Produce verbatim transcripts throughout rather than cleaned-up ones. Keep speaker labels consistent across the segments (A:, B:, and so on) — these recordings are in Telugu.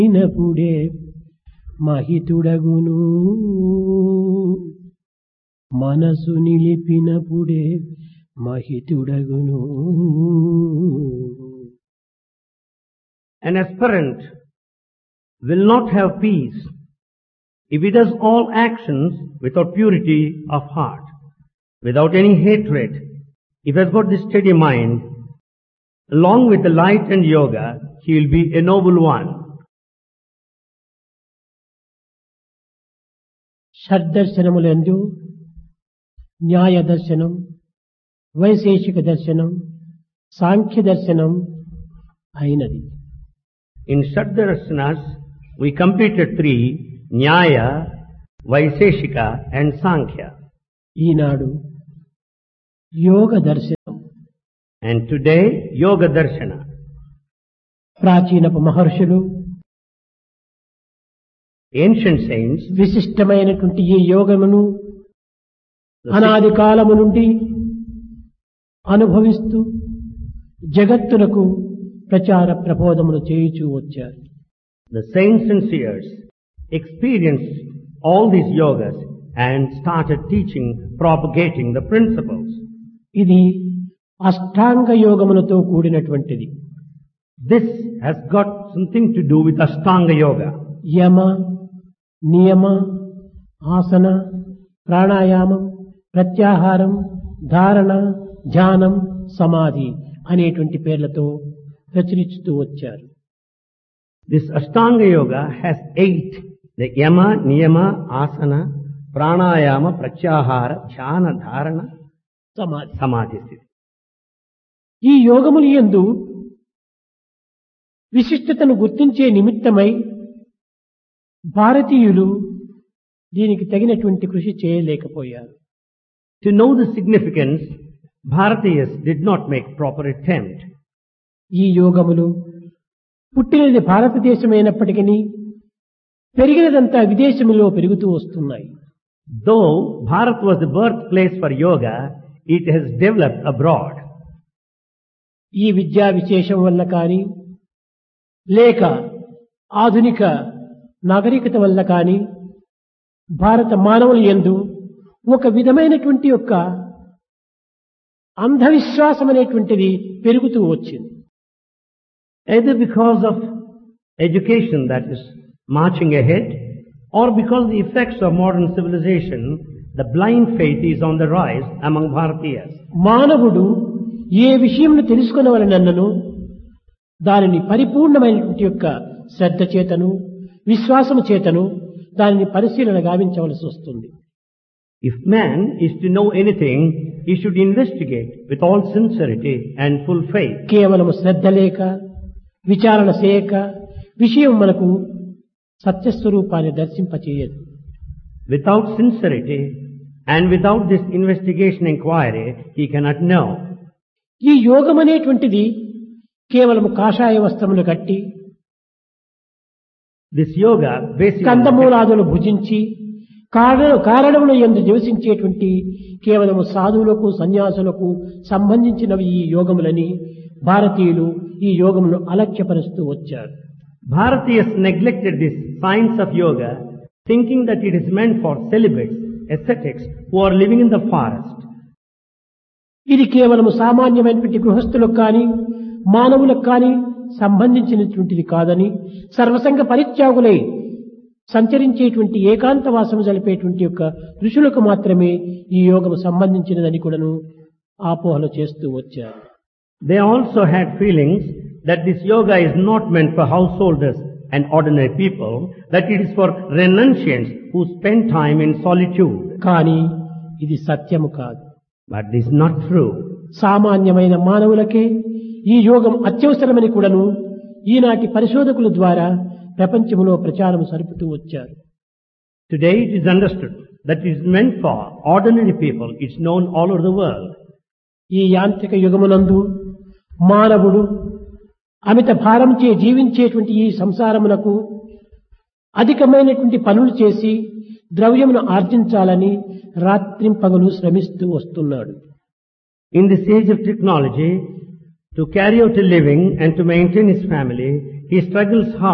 A: అయినప్పుడే మహితుడగును మనసు నిలిపినప్పుడే మహితుడగును.
B: An aspirant will not have peace if he does all actions without purity of heart, without any hatred. If he has got this steady mind, along with the light and yoga, he will be a noble one.
A: షడ్దర్శనములందు న్యాయ దర్శనం, వైశేషిక దర్శనం, సాంఖ్య దర్శనం అయినది.
B: In Shaddarshanas, we completed three, Nyaya, Vaiseshika and Sankhya.
A: ఈనాడు యోగ దర్శనం.
B: And today, Yoga Darshana.
A: ప్రాచీనపు మహర్షులు,
B: Ancient saints,
A: విశిష్టమైనటువంటి ఈ యోగమును అనాది కాలము నుండి అనుభవిస్తూ జగత్తులకు ప్రచార ప్రబోధములు చేయుచూ వచ్చారు.
B: the saints and seers experienced all these yogas and started teaching, propagating the principles.
A: ఇది అష్టాంగ యోగములతో కూడినటువంటిది.
B: This has got something to do with Ashtanga Yoga.
A: యమ, నియమ, ఆసన, ప్రాణాయామం, ప్రత్యాహారం, ధారణ, ధ్యానం, సమాధి అనేటువంటి పేర్లతో ప్రచురిస్తూ వచ్చారు.
B: This Ashtanga Yoga has eight, the Yama, Niyama, Asana, Pranayama, Pratyahara, Dhyana, Dharana,
A: సమాధి.
B: Samadhi.
A: ఈ యోగములు యందు విశిష్టతను గుర్తించే నిమిత్తమై భారతీయులు దీనికి తగినటువంటి కృషి చేయలేకపోయారు.
B: To know the significance, Bharatiyas did not make proper attempt.
A: ఈ యోగములు పుట్టినది భారతదేశమైనప్పటికీ పెరిగినదంతా విదేశములో పెరుగుతూ వస్తున్నాయి.
B: Though Bharat was the birthplace for yoga, it has developed abroad.
A: ఈ విద్యా విశేషం వల్ల కానీ లేక ఆధునిక నాగరికత వల్ల కానీ భారత మానవుల యందు ఒక విధమైనటువంటి యొక్క అంధవిశ్వాసం అనేటువంటిది పెరుగుతూ వచ్చింది.
B: Either because of education that is marching ahead, or because of the effects of modern civilization, the blind faith is on the rise among Bharatiyas.
A: మానవుడు ఏ విషయంను తెలుసుకునవలనన్నను దానిని పరిపూర్ణమైనటువంటి యొక్క శ్రద్ధ చేతను విశ్వాసము చేతను దానిని పరిశీలన గావించవలసి వస్తుంది.
B: If man is to know anything, he should investigate with all sincerity and full faith.
A: కేవలము శ్రద్ధ లేక విచారణ చేయక విషయం మనకు సత్యస్వరూపాన్ని దర్శింపచేయదు.
B: Without sincerity and without this investigation inquiry, he cannot know.
A: ఈ యోగం అనేటువంటిది కేవలము కాషాయ వస్త్రములు కట్టి
B: This yoga basically
A: కందమూలాదులు భుజించి కారణ కారణముల యందు నివసించేటువంటి కేవలము సాధువులకు సన్యాసులకు సంబంధించినవి ఈ యోగములని భారతీయులు ఈ యోగమును అలక్ష్యపరుస్తూ వచ్చారు.
B: Bharatiyas neglected this science of yoga, thinking that it is meant for celibates, ascetics who are living in the forest.
A: ఇది కేవలము సామాన్యమైనటువంటి గృహస్థులకు కానీ మానవులకు కానీ సంబంధించినటువంటిది కాదని సర్వసంగ పరిత్యాగులై సంచరించేటువంటి ఏకాంతవాసము జరిపేటువంటి యొక్క ఋషులకు మాత్రమే ఈ యోగము సంబంధించినదని కూడాను ఆపోహలు చేస్తూ వచ్చారు.
B: They also had feelings that this yoga is not meant for householders and ordinary people, that it is for renunciants who spend time in solitude.
A: కానీ ఇది సత్యము కాదు.
B: But this is not true.
A: సామాన్యమైన మానవులకే ఈ యోగం అత్యవసరమని కూడాను ఈనాటి పరిశోధకుల ద్వారా ప్రపంచములో ప్రచారం సరుపుతూ వచ్చారు.
B: Today it is understood that it is meant for ordinary people. It's known all over the world.
A: ఈ యాంత్రిక యుగమునందు మానవుడు అమిత భారంచే జీవించేటువంటి ఈ సంసారమునకు అధికమైనటువంటి పనులు చేసి ద్రవ్యమును ఆర్జించాలని రాత్రింపగలు శ్రమిస్తూ వస్తున్నాడు.
B: In this age of technology, to carry out a living and to maintain his family, he struggles hard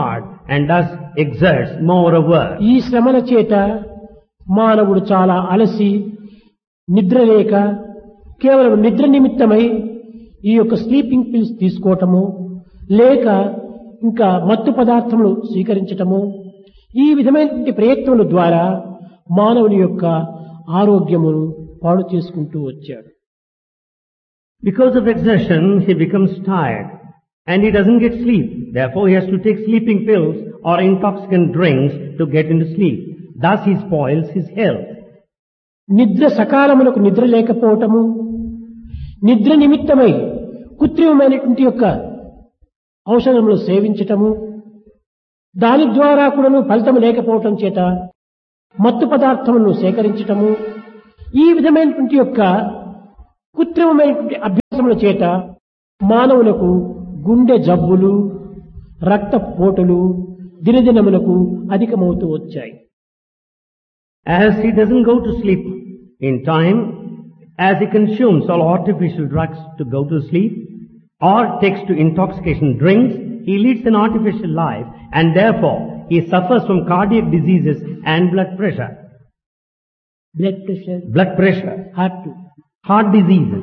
B: and thus exerts more work.
A: ఈ శ్రమల చేత మానవుడు చాలా అలసి నిద్ర లేక కేవలం నిద్ర నిమిత్తమై ఈ యొక్క స్లీపింగ్ పిల్స్ తీసుకోవటము లేక ఇంకా మత్తు పదార్థములు స్వీకరించటము ఈ విధమైనటువంటి ప్రయత్నముల ద్వారా మానవుని యొక్క ఆరోగ్యమును పాడు చేసుకుంటూ వచ్చాడు.
B: Because of exertion, he becomes tired and he doesn't get sleep. Therefore, he has to take sleeping pills or intoxicant drinks to get into sleep. Thus, he spoils his health.
A: నిద్ర సకాలములకు నిద్ర లేకపోవటము, నిద్ర నిమిత్తమై కృత్రిమమైనటువంటి యొక్క ఔషధములు సేవించటము, దాని ద్వారా కూడాను ఫలితం లేకపోవటం చేత మత్తు పదార్థములను సేకరించటము, ఈ విధమైనటువంటి యొక్క కృత్రిమమైనటువంటి అభ్యాసముల చేత మానవులకు గుండె జబ్బులు, రక్తపోటులు దినదినములకు అధికమవుతూ వచ్చాయి.
B: As he doesn't go to sleep in time, as he consumes all artificial drugs to go to sleep, or takes to intoxication drinks, he leads an artificial life and therefore he suffers from cardiac diseases and blood pressure.
A: Blood pressure,
B: Blood pressure,
A: heart,
B: heart diseases.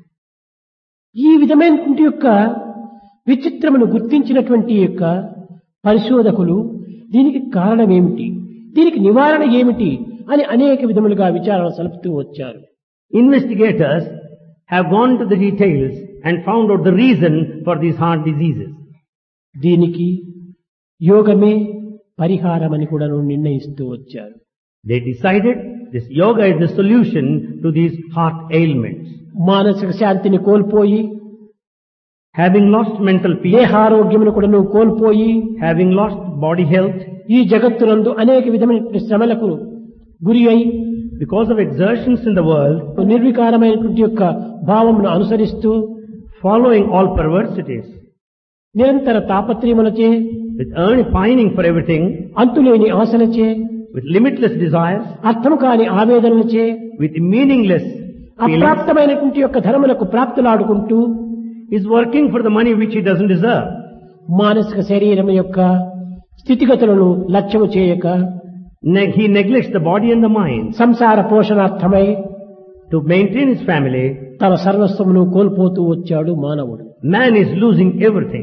A: ఈ విధమైనటువంటి యొక్క విచిత్రమును గుర్తించినటువంటి యొక్క పరిశోధకులు దీనికి కారణం ఏమిటి, దీనికి నివారణ ఏమిటి అని అనేక విధములుగా విచారణ సలుపుతూ వచ్చారు.
B: Investigators have gone to the details and found out the reason for these heart diseases.
A: దీనికి యోగమే పరిహారం అని కూడా నిర్ణయిస్తూ వచ్చారు.
B: They decided this yoga is the solution to these heart ailments.
A: మానసిక శాంతిని కోల్పోయి,
B: Having lost mental peace,
A: దేహారోగ్యమును కూడా కోల్పోయి,
B: having lost body health,
A: ఈ జగత్తునందు అనేక విధమైనటువంటి శ్రమలకు గురి అయి
B: because of exertions in the world,
A: నిర్వికారమైనటువంటి యొక్క భావమును అనుసరిస్తూ
B: following all perversities,
A: నిరంతర తాపత్రయములచే,
B: with earning, pining for everything,
A: అంతులేని ఆశలచే,
B: with limitless desires,
A: అర్థం కాని ఆవేదనలచే,
B: with meaningless feelings,
A: అప్రాప్తమైనటువంటి యొక్క ధనములకు ప్రాప్తులాడుకుంటూ
B: is working for the money which he doesn't deserve.
A: మానసిక శరీరం యొక్క స్థితిగతులను లక్ష్యము చేయక
B: Ne- he neglects the body and the mind
A: సంసార పోషణార్థమై
B: to maintain his family.
A: తన సర్వస్వమును కోల్పోతూ వచ్చాడు మానవుడు.
B: Man is losing everything.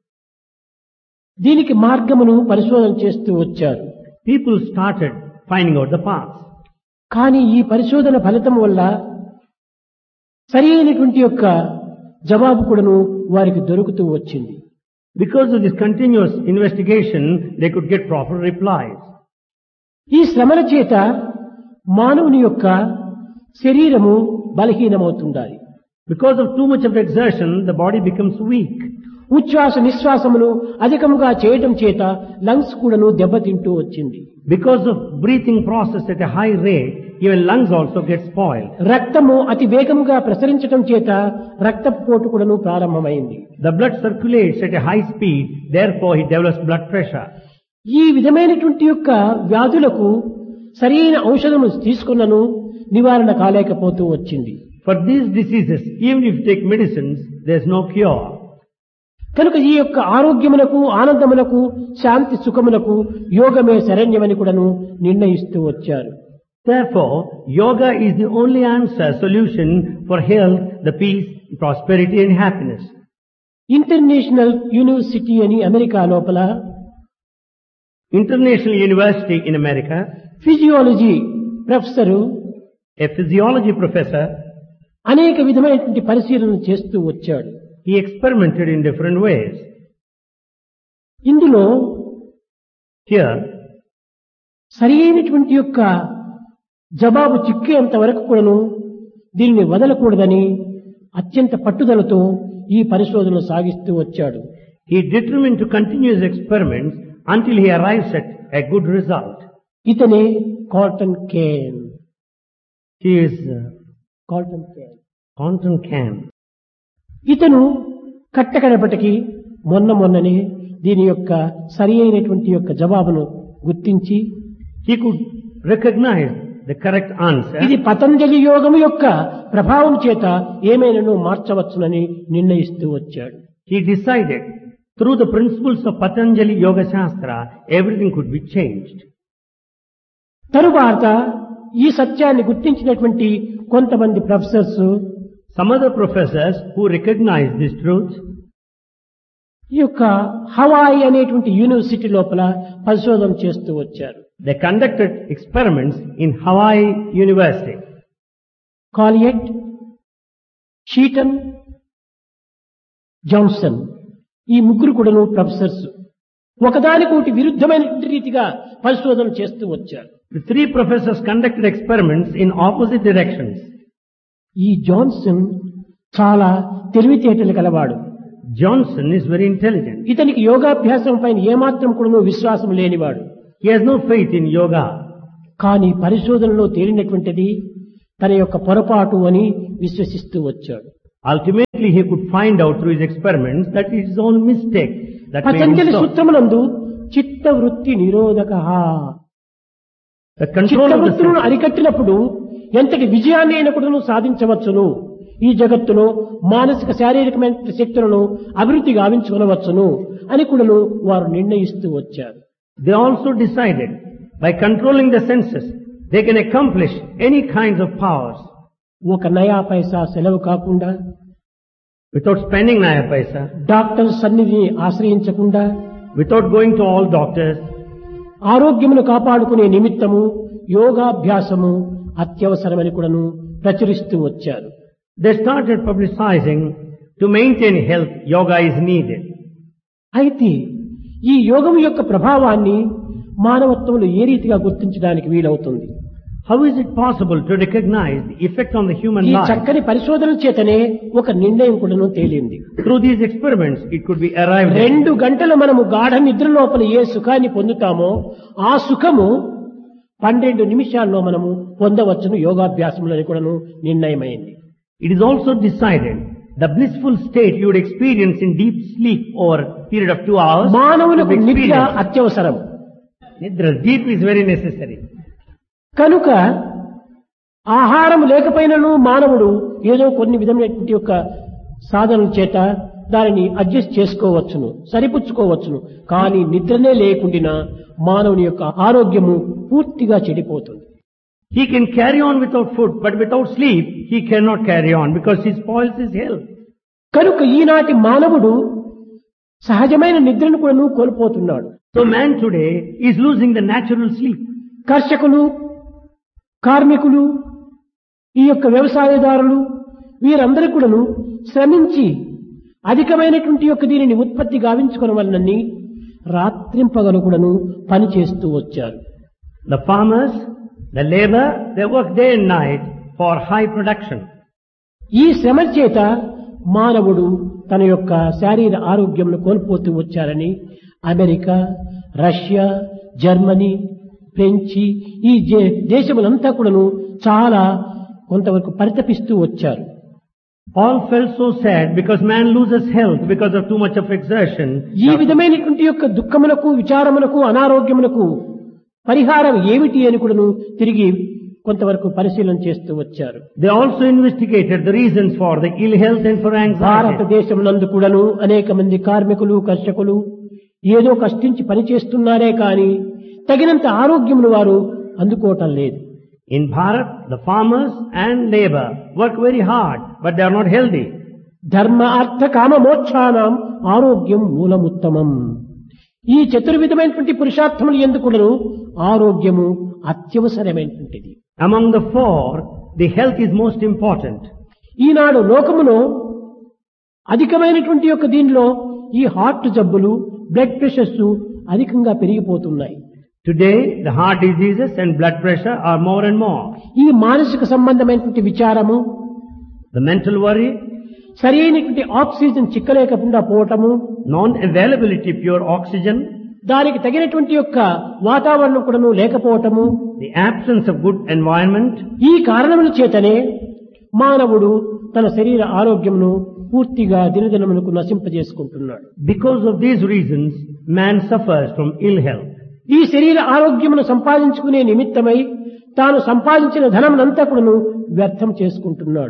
A: దీనికి మార్గమును పరిశోధన చేస్తూ వచ్చారు.
B: People started finding out the path.
A: కానీ ఈ పరిశోధన ఫలితం వల్ల సరి అయినటువంటి యొక్క జవాబు కూడాను వారికి దొరుకుతూ వచ్చింది.
B: Because of this continuous investigation, they could get proper replies.
A: ఈ శ్రమల చేత మానవుని యొక్క శరీరము బలహీనమవుతుండాలి.
B: Because of too much of exertion, the body becomes weak.
A: ఉచ్ఛ్వాస నిశ్వాసములు అధికముగా చేయటం చేత లంగ్స్ కూడాను దెబ్బతింటూ వచ్చింది.
B: Because of breathing process at a high rate, even lungs also get spoiled.
A: రక్తము అతి వేగముగా ప్రసరించటం చేత రక్తపోటు కూడాను ప్రారంభమైంది.
B: The blood circulates at a high speed, therefore he develops blood pressure.
A: ఈ విధమైనటువంటి యొక్క వ్యాధులకు సరైన ఔషధము తీసుకున్నను నివారణ కాలేకపోతూ వచ్చింది.
B: For these diseases, even if you take medicines, there is no cure.
A: కనుక ఈ యొక్క ఆరోగ్యములకు, ఆనందములకు, శాంతి సుఖములకు యోగమే శరణ్యమని కూడాను నిర్ణయిస్తూ వచ్చారు.
B: Therefore, yoga is the only answer, solution for health, the peace, prosperity and happiness.
A: International university అని అమెరికా లోపల
B: International University in America,
A: physiology professor
B: a physiology professor,
A: అనేక విధమైనటువంటి పరిశీలన చేస్తూ వచ్చాడు.
B: he experimented in different ways.
A: ఇందులో
B: Here,
A: సరి అయినటువంటి యొక్క జవాబు చిక్కేంత వరకు కూడాను దీనిని వదలకూడదని అత్యంత పట్టుదలతో ఈ పరిశోధనలు సాగిస్తూ వచ్చాడు.
B: he determined to continue his experiments until he arrives at a good result.
A: ఇతనే cotton Kane.
B: He is uh,
A: cotton Kane
B: Conton Cam.
A: ఇతను కట్టకడపటికి మొన్న మొన్ననే దీని యొక్క సరి అయినటువంటి యొక్క జవాబును గుర్తించి
B: He could recognize the correct answer.
A: ఇది పతంజలి యోగము యొక్క ప్రభావం చేత ఏమైనాను మార్చవచ్చునని నిర్ణయిస్తూ వచ్చాడు.
B: He decided Through the principles of Patanjali Yoga Shastra, everything could be changed.
A: తరువాత ఈ సత్యాన్ని గుర్తించినటువంటి కొంతమంది professors,
B: Some other professors who recognized this truth,
A: ఈ యొక్క హవాయి అనేటువంటి యూనివర్సిటీ లోపల పరిశోధన చేస్తూ వచ్చారు.
B: they conducted experiments in Hawaii University.
A: కాలియట్, షీటన్, Johnson ఈ ముగ్గురు కూడాను ప్రొఫెసర్స్ ఒకదానికొకటి విరుద్ధమైనటువంటి రీతిగా పరిశోధన చేస్తూ వచ్చారు.
B: The three professors conducted experiments in opposite directions.
A: ఈ జాన్సన్ చాలా తెలివితేటలు కలవాడు.
B: Johnson is very intelligent.
A: ఇతనికి యోగాభ్యాసం పైన ఏమాత్రం కూడా విశ్వాసం లేనివాడు.
B: He has no faith in yoga.
A: కానీ పరిశోధనలో తేలినటువంటిది తన యొక్క పొరపాటు అని విశ్వసిస్తూ వచ్చాడు.
B: Ultimately, he could find out through his experiments that it is his own mistake that made him
A: Patanjali
B: so.
A: సూత్రమునందు చిత్త వృత్తి నిరోధకః,
B: The control of the
A: చిత్తవృత్తులను
B: senses.
A: అరికట్టినప్పుడు ఎంతటి విజయాన్ని అయినా కూడా సాధించవచ్చును. ఈ జగత్తులో మానసిక శారీరకమైన శక్తులను అభివృద్ధి గావించుకొనవచ్చును అని కూడా వారు నిర్ణయిస్తూ వచ్చారు.
B: They also decided by controlling the senses, they can accomplish any kinds of powers
A: ఒక నయా పైసా సెలవు కాకుండా,
B: without spending naya paisa,
A: doctor సన్నిధిని ఆశ్రయించకుండా,
B: without going to all doctors.
A: ఆరోగ్యమును కాపాడుకునే నిమిత్తము యోగాభ్యాసము అత్యవసరమని కూడాను ప్రచురిస్తూ వచ్చారు.
B: They started publicizing to maintain health, yoga is needed.
A: అయితే ఈ యోగం యొక్క ప్రభావాన్ని మానవత్వంలో ఏ రీతిగా గుర్తించడానికి వీలవుతుంది?
B: How is it possible to recognize the effect on the human
A: ఈ
B: life?
A: చక్కని పరిశోధన చేతనే ఒక నిర్ణయం కూడాను తేలింది.
B: Through these experiments, it could be arrived at.
A: రెండు గంటలు మనము గాఢ నిద్ర లోపల ఏ సుఖాన్ని పొందుతామో ఆ సుఖము పన్నెండు నిమిషాల్లో మనము పొందవచ్చును యోగాభ్యాసంలో కూడాను నిర్ణయమైంది.
B: It is also decided the blissful state you would experience in deep sleep over a period of two hours.
A: మానవులకు
B: to be
A: నిద్ర
B: experienced.
A: అత్యవసరం.
B: Nidra, deep is very necessary.
A: కనుక ఆహారం లేకపోయినను మానవుడు ఏదో కొన్ని విధమైనటువంటి యొక్క సాధనల చేత దానిని అడ్జస్ట్ చేసుకోవచ్చును, సరిపుచ్చుకోవచ్చును. కానీ నిద్రనే లేకుండా మానవుని యొక్క ఆరోగ్యము పూర్తిగా చెడిపోతుంది.
B: He can carry on without food, but without sleep, he cannot carry on because he spoils his health.
A: కనుక ఈనాటి మానవుడు సహజమైన నిద్రను కూడా కోల్పోతున్నాడు.
B: So man today is losing the natural sleep.
A: కర్షకులు, కార్మికులు, ఈ యొక్క వ్యవసాయదారులు వీరందరూ కూడాను శ్రమించి అధికమైనటువంటి యొక్క దీనిని ఉత్పత్తి గావించుకోవడం వలనని రాత్రింపగలు కూడాను పని చేస్తూ వచ్చారు.
B: The farmers, the labor, they work day and night for high production.
A: ఈ శ్రమ చేత మానవుడు తన యొక్క శారీర ఆరోగ్యంను కోల్పోతూ వచ్చారని అమెరికా, రష్యా, జర్మనీ, ఫ్రెంచి ఈ జే- దేశములంతా కూడాను చాలా కొంతవరకు పరితపిస్తూ వచ్చారు.
B: All felt so sad because man loses health because of too much of exertion.
A: ఈ విధమైనటువంటి యొక్క దుఃఖములకు, విచారములకు, అనారోగ్యములకు పరిహారం ఏమిటి అని కూడాను తిరిగి కొంతవరకు పరిశీలన చేస్తూ వచ్చారు.
B: They also investigated the reasons for the ill health and for anxiety.
A: భారతదేశమునందు కూడాను అనేక మంది కార్మికులు, కర్షకులు ఏదో కష్టించి పనిచేస్తున్నారే కానీ తగినంత ఆరోగ్యమును వారు అందుకోవటం లేదు.
B: In Bharat, the farmers and labor work very hard, but they are not healthy.
A: ధర్మ అర్థ కామ మోక్షానాం ఆరోగ్యం మూలముత్తమం. ఈ చతుర్విధమైనటువంటి పురుషార్థములు ఎందుకును ఆరోగ్యము అత్యవసరమైనటువంటిది.
B: Among the four, the health is most important.
A: ఈనాడు లోకములో అధికమైనటువంటి యొక్క దీనిలో ఈ హార్ట్ జబ్బులు, బ్లడ్ ప్రెషర్స్ అధికంగా పెరిగిపోతున్నాయి.
B: Today, the heart diseases and blood pressure are more and more.
A: ఈ మానసిక సంబంధమైనటువంటి విచారము,
B: The mental worry,
A: సరైనటువంటి oxygen చిక్కలేకుండా పోవటము,
B: non-availability of pure oxygen,
A: దానికి తగినటువంటి యొక్క వాతావరణం కూడాను లేకపోవటము,
B: the absence of good environment,
A: ఈ కారణముల చేతనే మానవుడు తన శరీర ఆరోగ్యమును పూర్తిగా దినదినమునకు నశింపజేసుకుంటున్నాడు.
B: because of these reasons, man suffers from ill health.
A: ఈ శరీర ఆరోగ్యమును సంపాదించుకునే నిమిత్తమై తాను సంపాదించిన ధనమునంతా కూడాను వ్యర్థం చేసుకుంటున్నాడు.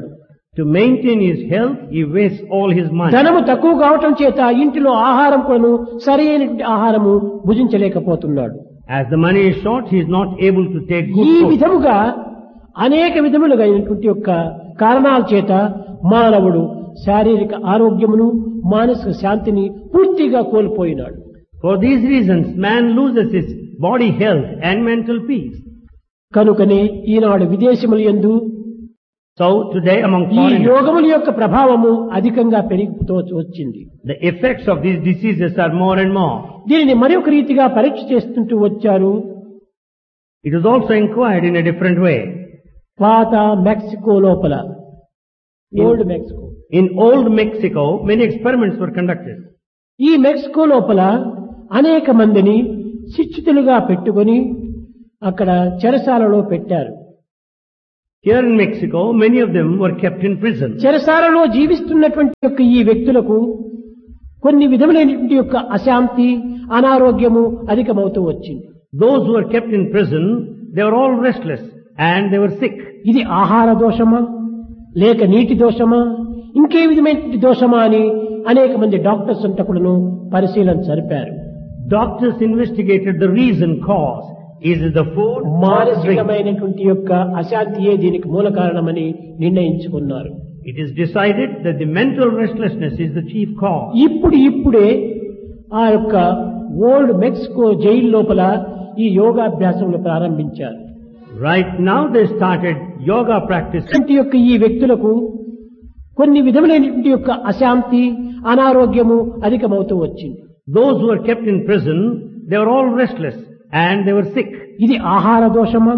B: To maintain his health, he wastes all his money.
A: ధనము తక్కువ కావటం చేత ఇంటిలో ఆహారం కొను సరైనటువంటి ఆహారము భుజించలేకపోతున్నాడు.
B: As the money is short, he is not able to take good
A: ఈ
B: food.
A: విధముగా అనేక విధములుగా అయినటువంటి యొక్క కారణాల చేత మానవుడు శారీరక ఆరోగ్యమును మానసిక శాంతిని పూర్తిగా కోల్పోయినాడు.
B: For these reasons, man loses his body health and mental peace.
A: కనుకనే ఈనాడు విదేశముల యందు
B: So today among
A: ఈ
B: foreigners,
A: రోగముల యొక్క ప్రభావము అధికంగా పెరిగిపోతూ వచ్చింది.
B: the effects of these diseases are more and more.
A: దీనిని మరొక రీతిగా పరీక్ష చేస్తుంటూ వచ్చారు.
B: It is also inquired in a different way.
A: పాత మెక్సికో లోపల old Mexico
B: In old Mexico, many experiments were conducted.
A: ఈ మెక్సికో లోపల అనేక మందిని శిక్షితులుగా పెట్టుకొని అక్కడ చెరసాలలో పెట్టారు.
B: Here in Mexico, many of them were kept in prison.
A: చెరసాలలో జీవిస్తున్నటువంటి యొక్క ఈ వ్యక్తులకు కొన్ని విధములైనటువంటి యొక్క అశాంతి అనారోగ్యము అధికమవుతూ వచ్చింది.
B: Those who were kept in prison, they were all restless and they were sick.
A: ఇది ఆహార దోషమా లేక నీటి దోషమా ఇంకే విధమైనటువంటి దోషమా అని అనేక మంది డాక్టర్స్ అంతా కూడాను పరిశీలన జరిపారు.
B: Doctors investigated the reason, cause. Is it the food or the drink?
A: మానసికమైనటువంటి యొక్క అశాంతియే దీనికి మూల కారణమని నిర్ణయించుకున్నారు.
B: It is decided that the mental restlessness is the chief cause.
A: ఇప్పుడు ఇప్పుడే ఆ యొక్క ఓల్డ్ మెక్సికో జైలు లోపల ఈ యోగాభ్యాసములు ప్రారంభించారు.
B: Right now they started yoga practice.
A: ఇటువంటి యొక్క ఈ వ్యక్తులకు కొన్ని విధములైనటువంటి యొక్క అశాంతి అనారోగ్యము అధికమవుతూ వచ్చింది.
B: Those who were kept in prison, they were all restless and they were sick.
A: ఇది ఆహార దోషమా